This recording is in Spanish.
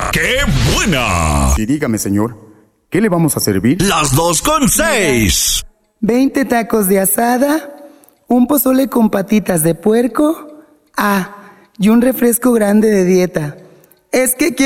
¡Qué buena! Sí, dígame, señor. ¿Qué le vamos a servir? Las 2:06. 20 tacos de asada, un pozole con patitas de puerco, y un refresco grande de dieta. Es que quiero